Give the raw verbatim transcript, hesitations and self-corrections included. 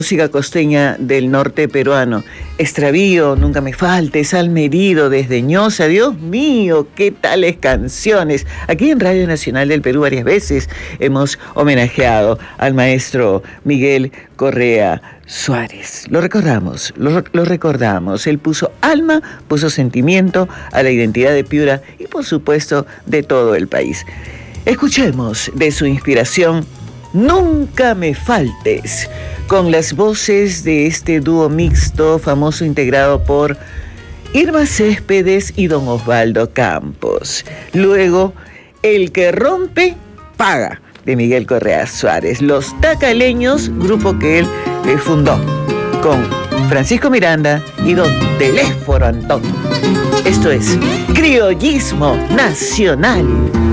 Música costeña del norte peruano. Extravío, Nunca me faltes, Alma herido, Desdeñosa. Dios mío, qué tales canciones. Aquí en Radio Nacional del Perú varias veces hemos homenajeado al maestro Miguel Correa Suárez. Lo recordamos, lo, lo recordamos. Él puso alma, puso sentimiento a la identidad de Piura y por supuesto de todo el país. Escuchemos de su inspiración Nunca me faltes, con las voces de este dúo mixto famoso integrado por Irma Céspedes y don Osvaldo Campos. Luego, El que rompe, paga, de Miguel Correa Suárez. Los Tacaleños, grupo que él eh, fundó con Francisco Miranda y don Telésforo Antón. Esto es Criollismo Nacional.